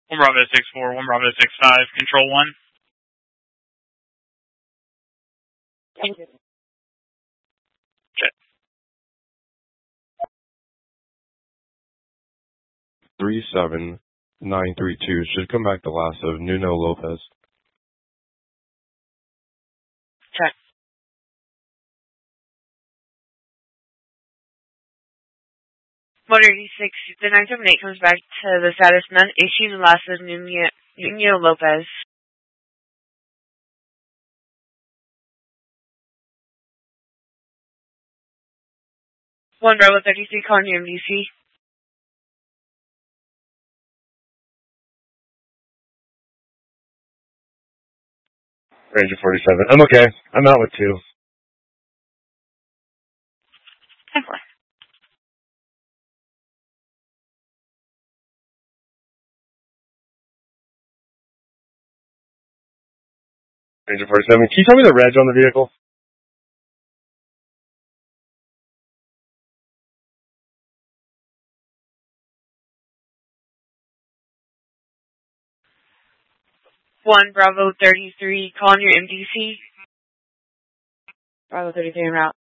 1 Bravo 6-4, 1 Bravo 6-5, Control 1. Thank you. Check. 37932 should come back to Lasso, Nuno Lopez. Check. 186, the 978 comes back to the status none issued and last is Nuno Lopez. 1 Bravo 33 calling your MDC. Ranger 47. I'm okay. I'm out with 2. Okay. Ranger 47. Can you tell me the reg on the vehicle? One Bravo 33 calling your MDC. Bravo 33 en route.